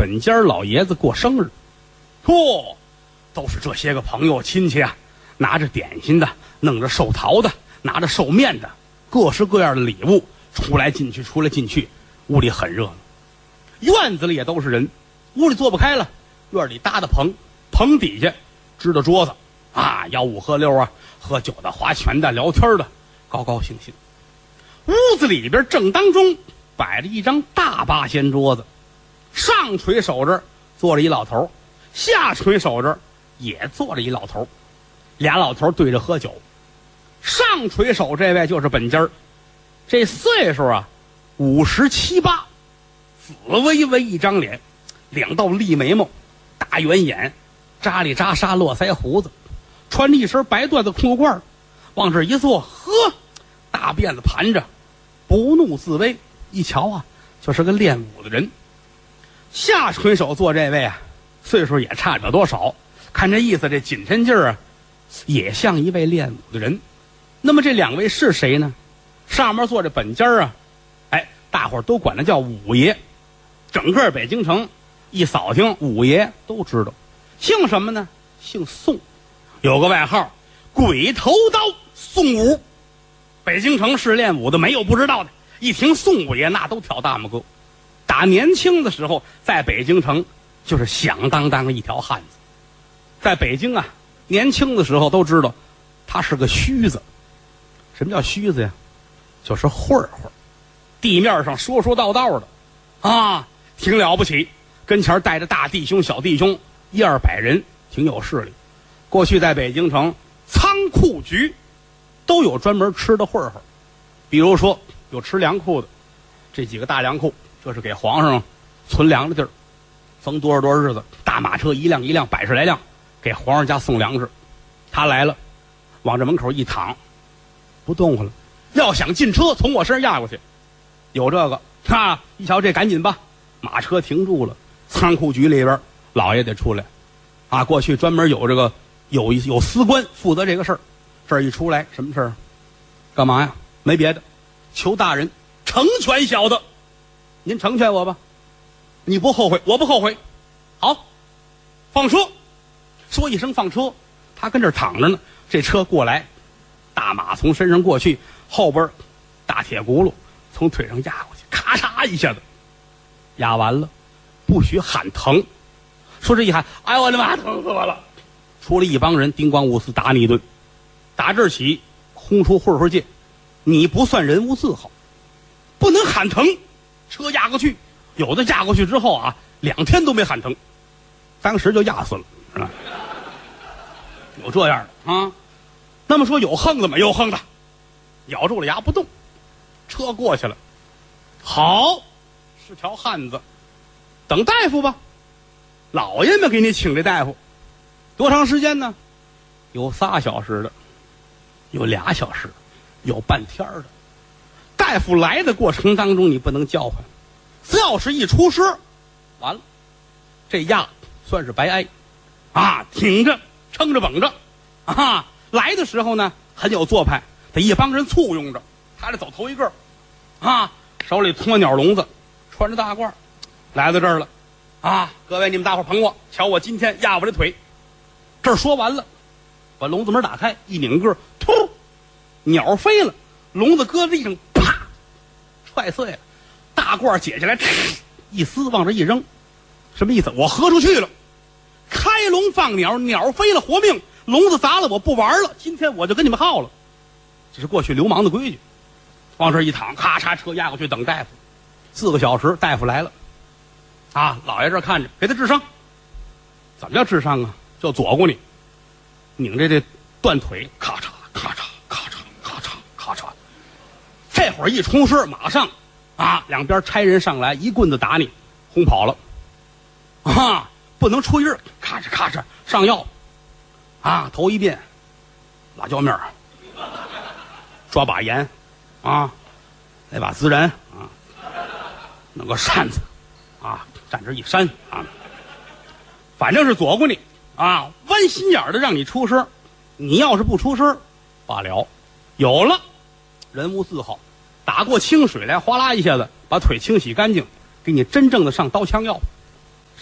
本家老爷子过生日。嚯，都是这些个朋友亲戚啊，拿着点心的，弄着寿桃的，拿着寿面的，各式各样的礼物，出来进去，出来进去，屋里很热闹。院子里也都是人，屋里坐不开了，院里搭的棚，棚底下支的桌子啊，吆五喝六啊，喝酒的，划拳的，聊天的，高高兴兴。屋子里边正当中摆着一张大八仙桌子，上垂手这儿坐着一老头，下垂手这儿也坐着一老头，俩老头对着喝酒。上垂手这位就是本家儿，这岁数啊57、8，紫微微一张脸，两道立眉毛，大圆眼，扎里扎沙络腮胡子，穿着一身白缎子裤褂，往这一坐，呵，大辫子盘着，不怒自威，一瞧啊就是个练武的人。下垂手坐这位啊，岁数也差不了多少，看这意思，这紧身劲儿啊，也像一位练武的人。那么这两位是谁呢？上面坐着本家啊，哎，大伙儿都管他叫五爷，整个北京城一扫听五爷都知道。姓什么呢？姓宋，有个外号鬼头刀宋武。北京城市练武的没有不知道的，一听宋五爷那都挑大拇哥。打年轻的时候在北京城就是响当当的一条汉子。在北京啊，年轻的时候都知道他是个须子。什么叫须子呀？就是混混，地面上说说道道的啊，挺了不起，跟前带着大弟兄小弟兄100-200人，挺有势力。过去在北京城仓库局都有专门吃的混混，比如说有吃粮库的，这几个大粮库这是给皇上存粮的地儿，逢多少日子，大马车一辆一辆100来辆给皇上家送粮食。他来了，往这门口一躺，不动了，要想进车从我身上压过去，有这个啊！一瞧这赶紧吧，马车停住了，仓库局里边老爷得出来啊！过去专门有这个有司官负责这个事儿，这儿一出来什么事儿？干嘛呀？没别的，求大人成全小子，您成全我吧，你不后悔，我不后悔。好，放车。说一声放车，他跟这儿躺着呢，这车过来，大马从身上过去，后边大铁轱辘从腿上压过去，咔嚓一下子压完了，不许喊疼。说这一喊，哎呦我的妈，疼死我了！出了一帮人，叮咣五四打你一顿。打这儿起，轰出混混界，你不算人无字号，不能喊疼。车压过去，有的压过去之后啊，2天都没喊疼，当时就压死了，是吧？有这样的啊。那么说有横的吗？有横的，咬住了牙不动。车过去了，好，是条汉子，等大夫吧。老爷们给你请这大夫，多长时间呢？有3小时的，有2小时，有半天的。大夫来的过程当中，你不能叫唤，只要是一出声，完了，这压算是白挨啊！挺着，撑着，绷着啊！来的时候呢，很有做派，得一帮人簇拥着，他得走头一个啊，手里鸵鸟笼子，穿着大褂，来到这儿了啊！各位，你们大伙捧我，瞧我今天压我这腿。这儿说完了，把笼子门打开，一拧个，突，鸟飞了，笼子搁地上，啪，踹碎了，大褂解下来，一撕往这一扔，什么意思？我喝出去了，开笼放鸟，鸟飞了活命，笼子砸了我不玩了，今天我就跟你们耗了。这是过去流氓的规矩。往这一躺，咔嚓，车压过去等大夫。4个小时，大夫来了啊！老爷这看着，给他治伤。怎么叫治伤啊？叫左过你，拧这断腿，咔嚓咔嚓咔嚓咔嚓咔嚓。这会儿一出声，马上啊，两边差人上来，一棍子打你，轰跑了啊！不能出音儿，咔嚓咔嚓上药啊！头一遍辣椒面，抓把盐啊，来把孜然啊，弄个扇子啊，站这一扇啊，反正是左过你啊，弯心眼的让你出声，你要是不出声罢了。有了，人无字号，打过清水来，哗啦一下子把腿清洗干净，给你真正的上刀枪药。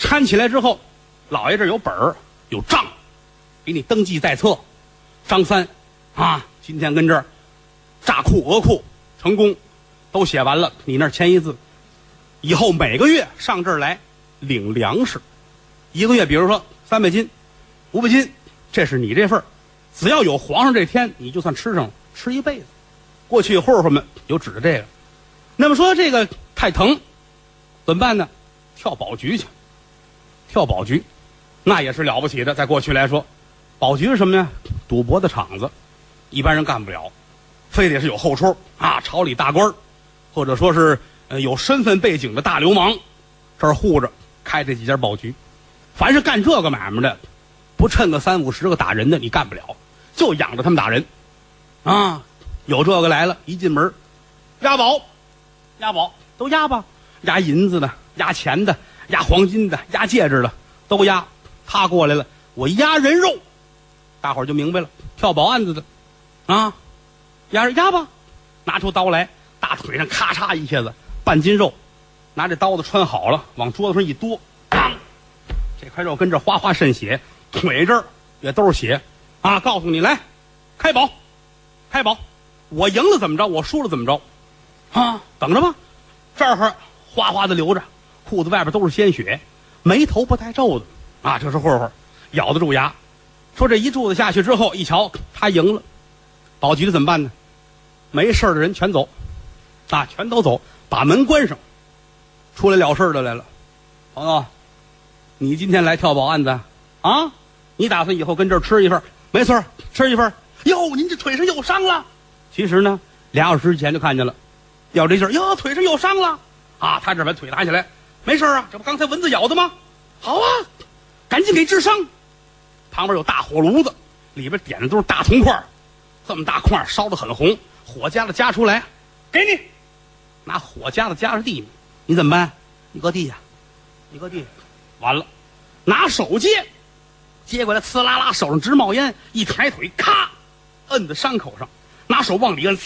搀起来之后，老爷这有本儿有账，给你登记在册。张三啊，今天跟这儿炸库讹库成功，都写完了，你那儿签一字。以后每个月上这儿来领粮食，一个月比如说300斤、500斤，这是你这份儿，只要有皇上这天，你就算吃上了，吃一辈子。过去混混们有指着这个。那么说这个太疼，怎么办呢？跳保局去。跳保局，那也是了不起的。在过去来说，保局是什么呀？赌博的场子，一般人干不了，非得是有后出啊，朝里大官，或者说是有身份背景的大流氓，这儿护着开这几家保局。凡是干这个买卖的，不趁个30、50个打人的，你干不了，就养着他们打人啊。有这个来了，一进门押宝，押宝都押吧，押银子的，押钱的，押黄金的，押戒指的，都押。他过来了，我押人肉，大伙儿就明白了，跳保案子的啊，押吧，拿出刀来，大腿上咔嚓一下子，半斤肉，拿这刀子穿好了，往桌子上一剁，当，这块肉跟这哗哗渗血，腿这儿也都是血啊！告诉你，来，开保，开保，我赢了怎么着，我输了怎么着啊？等着吧，这儿哗哗的流着，裤子外边都是鲜血，眉头不带皱的啊！这是混混，咬得住牙，说这一柱子下去之后，一瞧他赢了，保局的怎么办呢？没事的人全走啊，全都走，把门关上。出来了事的来了，朋友，你今天来跳保案子啊？你打算以后跟这儿吃一份？没错，吃一份。哟，您这腿上有伤了。其实呢，2小时前就看见了，要这劲儿，哟，腿上有伤了啊！他这把腿拿起来，没事啊，这不刚才蚊子咬的吗？好啊，赶紧给治伤。旁边有大火炉子，里边点的都是大铜块，这么大块烧得很红，火夹子夹出来，给你，拿火夹子夹着地，你怎么办？你搁地下，你搁地，完了，拿手接过来，呲啦啦，手上直冒烟，一抬腿，咔，摁在伤口上，拿手往里摁，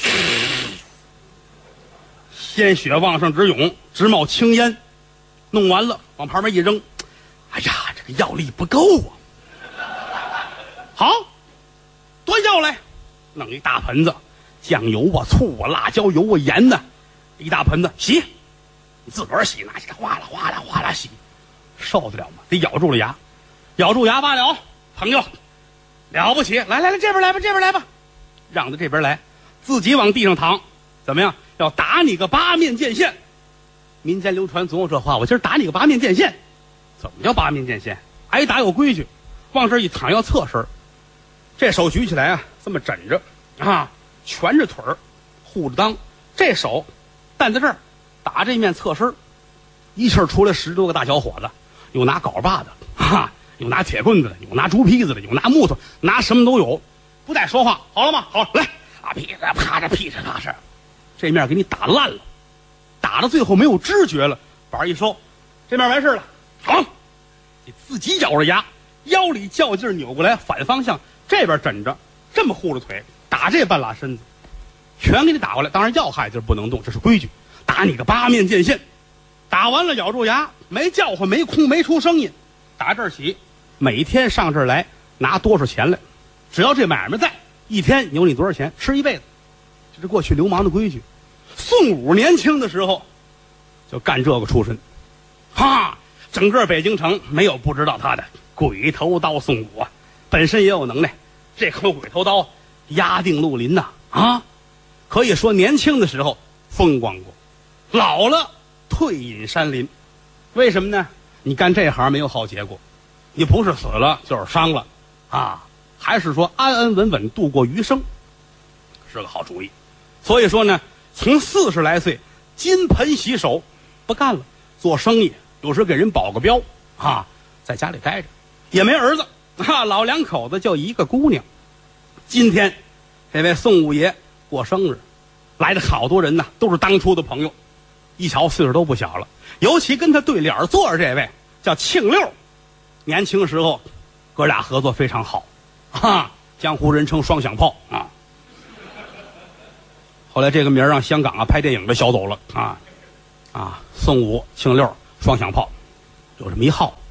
鲜血往上直涌，直冒青烟，弄完了往旁边一扔，哎呀，这个药力不够啊！好，端药来，弄一大盆子，酱油啊、醋啊、辣椒油啊、盐呢，一大盆子洗，你自个儿洗，拿起来哗啦哗啦哗啦洗，受得了吗？得咬住了牙，咬住牙罢了。朋友，了不起，来，这边来吧，这边来吧，让他这边来，自己往地上躺，怎么样？要打你个八面剑线。民间流传总有这话，我今儿打你个八面剑线。怎么叫八面剑线？挨打有规矩，往这一躺要侧身，这手举起来啊，这么枕着啊，蜷着腿儿，护着裆，这手担在这儿，打这面侧身，一气儿出来10多个大小伙子，有拿镐把的啊，有拿铁棍子的，有拿竹坯子的，有拿木头，拿什么都有，不带说话，好了吗？好，来啊，噼里啪嚓，噼里啪嚓，这面给你打烂了，打到最后没有知觉了，板一收，这面完事了，好，你自己咬着牙，腰里较劲扭过来，反方向这边枕着，这么护着腿，打这半拉身子，全给你打过来。当然要害就是不能动，这是规矩。打你个八面剑线，打完了咬住牙，没叫唤，没哭，没出声音。打这儿起，每天上这儿来拿多少钱来，只要这买卖在，一天有你多少钱，吃一辈子。这是过去流氓的规矩。宋武年轻的时候就干这个出身，哈，整个北京城没有不知道他的鬼头刀宋武啊，本身也有能耐，这口鬼头刀压定绿林呐啊，可以说年轻的时候风光过，老了退隐山林。为什么呢？你干这行没有好结果，你不是死了就是伤了啊，还是说安安稳稳度过余生，是个好主意。所以说呢，从40来岁金盆洗手不干了，做生意有时给人保个镖啊，在家里待着，也没儿子啊，老两口子就一个姑娘。今天这位宋五爷过生日，来的好多人呢，都是当初的朋友，一瞧岁数都不小了，尤其跟他对脸坐着这位叫庆六，年轻时候哥俩合作非常好啊，江湖人称双响炮啊。后来这个名儿让香港啊拍电影的销走了啊，宋武庆六双响炮，有这么一号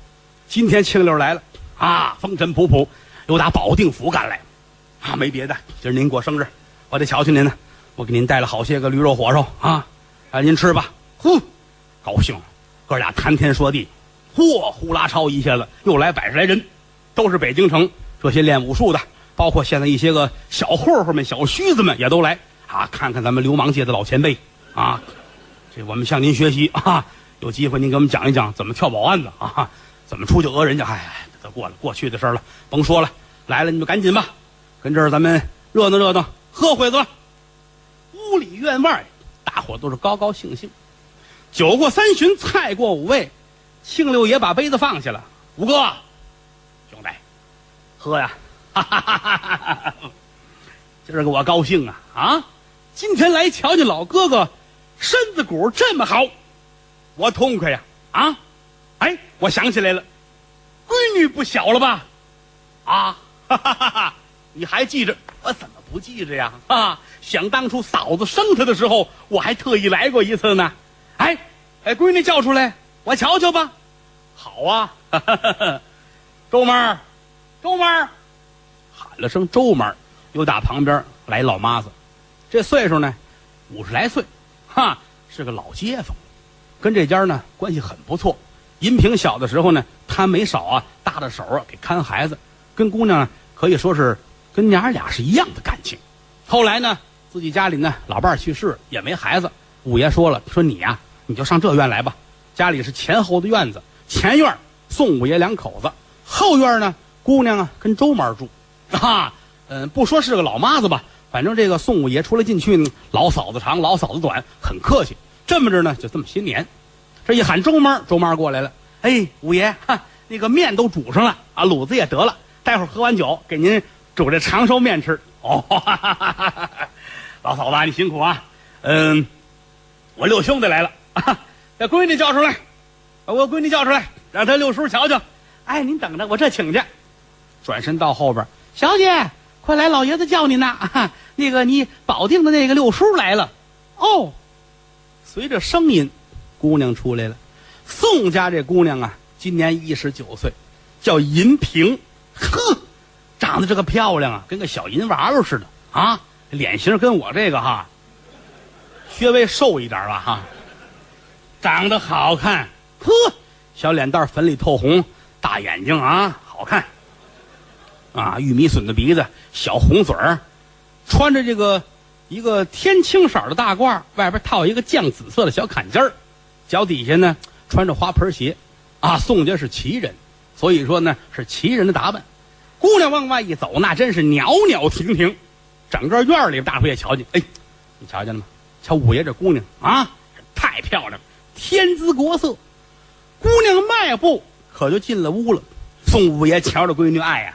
今天庆六来了啊，风尘仆仆，又打保定府赶来啊，没别的，今儿您过生日，我得瞧瞧您呢，我给您带了好些个驴肉火烧啊，您吃吧。呼，高兴，哥俩谈天说地，嚯，呼啦超一下子又来100来人，都是北京城这些练武术的，包括现在一些个小混混们、小须子们也都来啊，看看咱们流氓界的老前辈啊，这我们向您学习啊，有机会您给我们讲一讲怎么跳保案子啊，怎么出去讹人家。哎，这都过去的事了，甭说了，来了你们赶紧吧，跟这儿咱们热闹热闹，喝会子了。屋里院外大伙都是高高兴兴。酒过3巡，菜过5味，庆六爷把杯子放下了。五哥，兄弟，喝呀！哈哈哈哈哈！今儿个我高兴啊啊！今天来瞧见老哥哥，身子骨这么好，我痛快呀啊！哎，我想起来了，闺女不小了吧？啊，哈哈哈哈！你还记着？我怎么不记着呀？啊，想当初嫂子生她的时候，我还特意来过一次呢。哎，闺女叫出来，我瞧瞧吧。好啊，哈哈哈哈！周妹儿，周妹儿，喊了声周妹儿，又打旁边来老妈子，这岁数呢，50来岁，哈，是个老街坊，跟这家呢关系很不错。银平小的时候呢，他没少啊搭着手啊给看孩子，跟姑娘可以说是跟娘俩是一样的感情。后来呢，自己家里呢老伴去世，也没孩子。五爷说了，说你呀，你就上这院来吧。家里是前后的院子，前院宋五爷2口子，后院呢姑娘啊跟周妈住。啊，不说是个老妈子吧，反正这个宋五爷出来进去，老嫂子长，老嫂子短，很客气。这么着呢，就这么些年。这一喊周妈，周妈过来了。哎，五爷，那个面都煮上了啊，卤子也得了，待会儿喝完酒给您煮这长寿面吃。哦，哈哈哈哈，老嫂子你辛苦啊。我六兄弟来了，把闺女叫出来，把我闺女叫出来，让他六叔瞧瞧。哎，您等着，我这请去。转身到后边，小姐，快来，老爷子叫你呢。那个你保定的那个六叔来了。哦，随着声音，姑娘出来了。宋家这姑娘啊，今年19岁，叫银萍。呵，长得这个漂亮啊，跟个小银娃娃似的啊，脸型跟我这个哈，稍微瘦一点吧哈，长得好看。呵，小脸蛋粉里透红，大眼睛啊，好看。啊，玉米笋的鼻子，小红嘴儿，穿着这个一个天青色的大褂，外边套一个绛紫色的小坎肩儿，脚底下呢穿着花盆鞋。啊，宋家是旗人，所以说呢是旗人的打扮。姑娘往外一走，那真是袅袅婷婷，整个院里大伙也瞧见。哎，你瞧见了吗？瞧五爷这姑娘啊，太漂亮，天姿国色。姑娘迈步可就进了屋了。宋五爷瞧着闺女爱呀。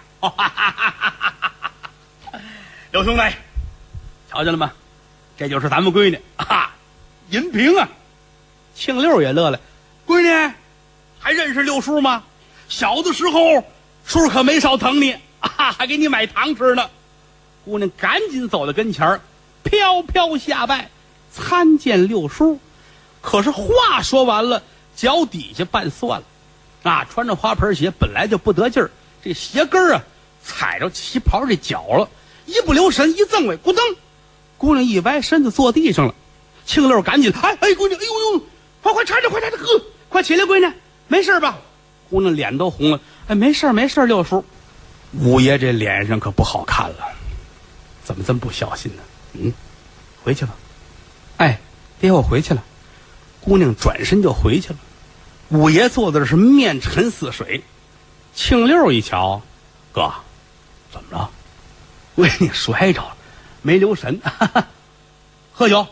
刘兄弟，瞧见了吗？这就是咱们闺女啊，银萍啊。庆六也乐了，闺女还认识六叔吗？小的时候叔可没少疼你啊，还给你买糖吃呢。姑娘赶紧走到跟前儿，飘飘下拜，参见六叔。可是话说完了，脚底下绊蒜了啊！穿着花盆鞋本来就不得劲儿，这鞋跟啊踩着旗袍这脚了，一不留神一赠尾，咕噔，姑娘一歪身子坐地上了。庆六赶紧，哎，闺女，哎呦呦，快搀着，快搀着，呵，快起来，闺女，没事吧？姑娘脸都红了，哎，没事没事，六叔。五爷这脸上可不好看了，怎么这么不小心呢？回去吧。哎，爹，我回去了。姑娘转身就回去了。五爷坐的是面沉似水。庆六一瞧，哥，怎么了？闺女摔着了，没留神。喝酒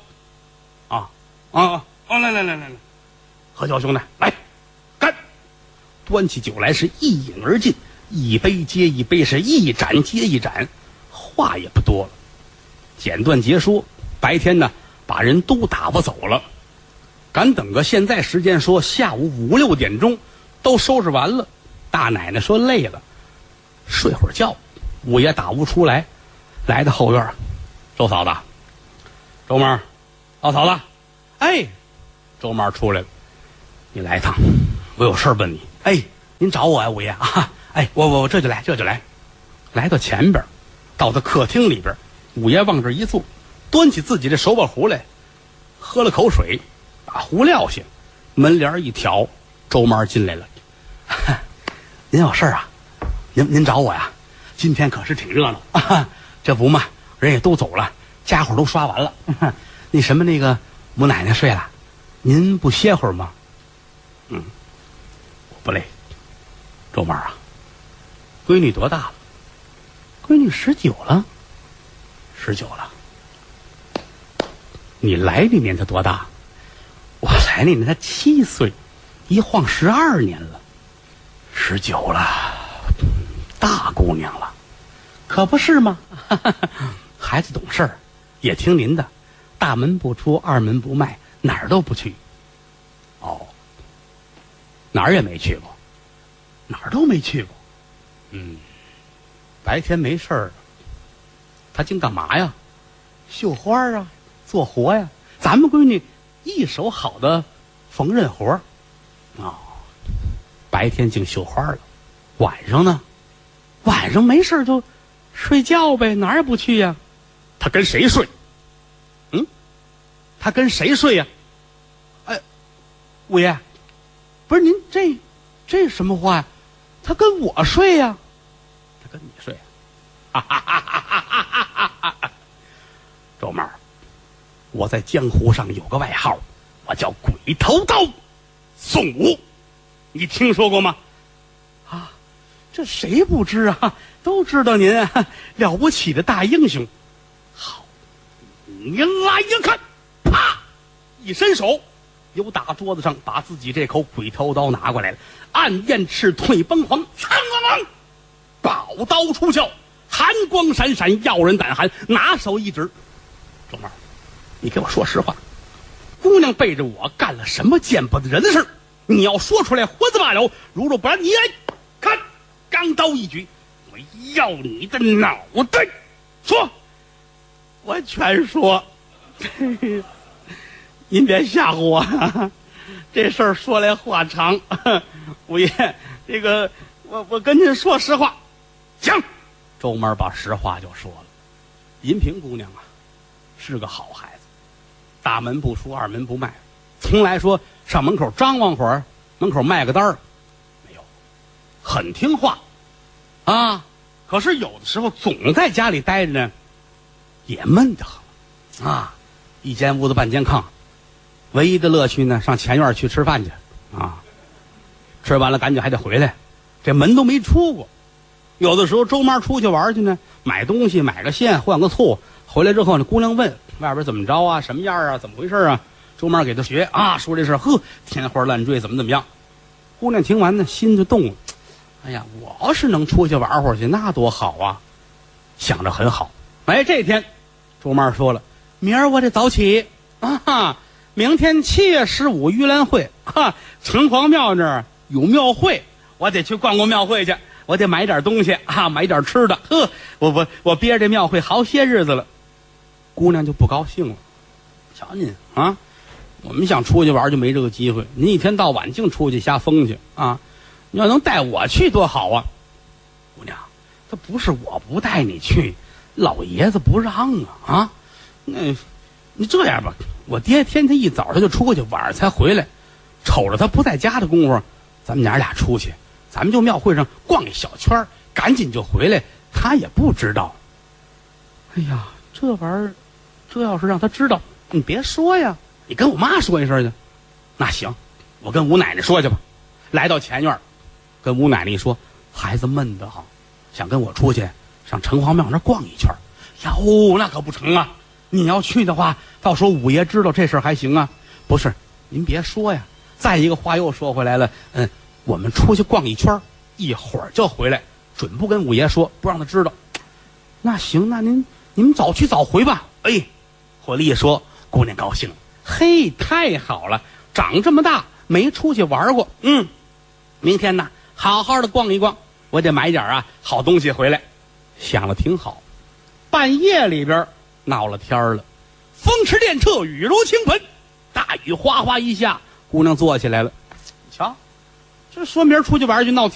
来，喝酒，兄弟，来，干！端起酒来是一饮而尽，一杯接一杯，是一盏接一盏，话也不多了，简短结说。白天呢，把人都打发走了。赶等个现在时间说，下午5、6点钟都收拾完了。大奶奶说累了，睡会儿觉。五爷打屋出来，来到后院，周嫂子，周妈，老嫂子，哎，周妈出来了，你来一趟，我有事问你。哎， 您找我呀，五爷啊？哎，我这就来，这就来。来到前边，到他客厅里边，五爷往这一坐，端起自己的手把壶来，喝了口水，把壶撂下，门帘一挑，周妈进来了。您有事啊？您找我呀？今天可是挺热闹啊！这不嘛，人也都走了，家伙都刷完了。那什么，那个母奶奶睡了，您不歇会儿吗？我不累。周妈啊，闺女多大了？闺女19了。19了。你来那年她多大？我来那年她7岁，一晃12年了。19了，大姑娘了，可不是吗？孩子懂事儿，也听您的，大门不出，二门不迈，哪儿都不去。哦，哪儿也没去过，哪儿都没去过。白天没事儿，他净干嘛呀？绣花啊，做活呀。咱们闺女一手好的缝纫活白天净绣花了，晚上呢？晚上没事就睡觉呗，哪儿也不去呀。他跟谁睡？他跟谁睡呀？哎，五爷，不是您这什么话呀？他跟我睡呀。他跟你睡周妹儿，我在江湖上有个外号，我叫鬼头刀宋武，你听说过吗？这谁不知啊？都知道您了不起的大英雄。好，您来一看，啪，一伸手，又打桌子上把自己这口鬼头刀拿过来了，暗焰赤，腿崩黄，苍啷啷，宝刀出鞘，寒光闪闪，耀人胆寒。拿手一指，周妹儿，你给我说实话，姑娘背着我干了什么见不得人的事？你要说出来，活字罢了。如若不然，你来看。钢刀一举，我要你的脑袋！说，我全说。您别吓唬我，这事儿说来话长。五爷，这个我跟您说实话。行，周妹把实话就说了。银萍姑娘啊，是个好孩子，大门不出，二门不迈，从来说上门口张望会儿，门口卖个单儿，没有，很听话啊。可是有的时候总在家里待着呢，也闷得很啊。一间屋子半间炕，唯一的乐趣呢，上前院去吃饭去啊。吃完了赶紧还得回来，这门都没出过。有的时候周妈出去玩去呢，买东西买个线换个醋，回来之后呢，姑娘问外边怎么着啊，什么样啊，怎么回事啊？周妈给她学啊，说这事，呵，天花乱坠，怎么样？姑娘听完呢，心就动了。哎呀，我要是能出去玩会儿去，那多好啊！想着很好。哎，这天，周妈说了，明儿我得早起啊，明天7月15盂兰会啊，城隍庙那儿有庙会，我得去逛逛庙会去。我得买点东西啊，买点吃的。呵，我憋着这庙会好些日子了。姑娘就不高兴了。瞧您啊，我们想出去玩就没这个机会，您一天到晚净出去瞎疯去啊！你要能带我去多好啊！姑娘，这不是我不带你去，老爷子不让啊！那你这样吧，我爹天天一早他就出去，晚上才回来，瞅着他不在家的功夫，咱们娘俩出去。咱们就庙会上逛一小圈，赶紧就回来，他也不知道。哎呀，这玩意儿，这要是让他知道，你别说呀，你跟我妈说一声去。那行，我跟吴奶奶说去吧。来到前院，跟吴奶奶一说，孩子闷得慌，想跟我出去上城隍庙那逛一圈。哟，那可不成啊！你要去的话，到时候五爷知道这事儿还行啊。不是，您别说呀。再一个话又说回来了，我们出去逛一圈，一会儿就回来，准不跟五爷说，不让他知道。那行，那你们早去早回吧。哎，回来一说，姑娘高兴了。嘿，太好了，长这么大没出去玩过。明天呢，好好的逛一逛，我得买点好东西回来。想了挺好。半夜里边闹了天了，风驰电掣，雨如倾盆，大雨哗哗一下，姑娘坐起来了。瞧。 这说明儿出去玩儿去闹